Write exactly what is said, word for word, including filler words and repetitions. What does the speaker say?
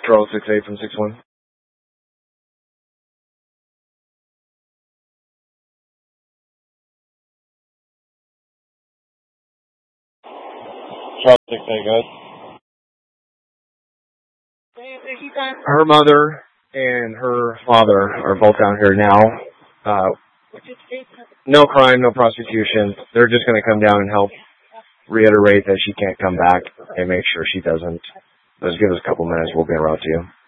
Charles six eight from six one. Charles six eight, guys. Her mother and her father are both down here now. Uh, no crime, no prosecution. They're just going to come down and help reiterate that she can't come back and make sure she doesn't. Just give us a couple minutes. We'll get her out to you.